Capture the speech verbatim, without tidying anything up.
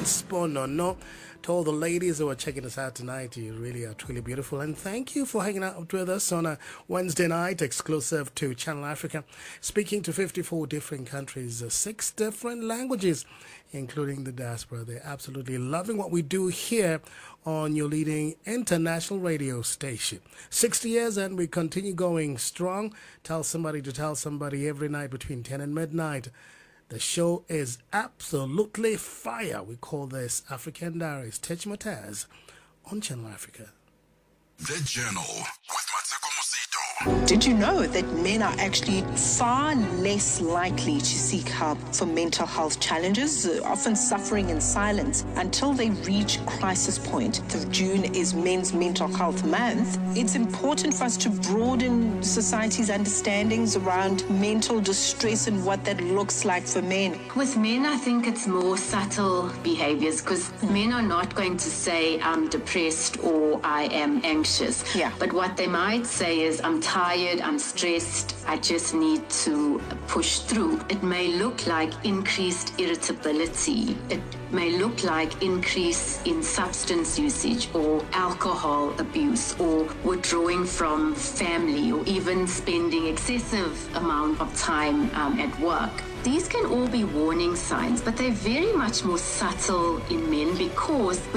Sponono. To all the ladies who are checking us out tonight, you really are truly beautiful. And thank you for hanging out with us on a Wednesday night exclusive to Channel Africa, speaking to fifty-four different countries, uh, six different languages, including the diaspora. They're absolutely loving what we do here on your leading international radio station. sixty years and we continue going strong. Tell somebody to tell somebody every night between ten and midnight. The show is absolutely fire. We call this African Diaries. Teach Mataz on Channel Africa. The Journal with Mateko Musito. Did you know that men are actually far less likely to seek help for mental health challenges, uh, often suffering in silence until they reach crisis point? So June is Men's Mental Health Month. It's important for us to broaden society's understandings around mental distress and what that looks like for men. With men, I think it's more subtle behaviors because men are not going to say, I'm depressed or I am anxious. Yeah. But what they might say is, I'm tired, I'm stressed, I just need to push through. It may look like increased irritability. It may look like increase in substance usage or alcohol abuse or withdrawing from family or even spending excessive amount of time um, at work. These can all be warning signs, but they're very much more subtle in men because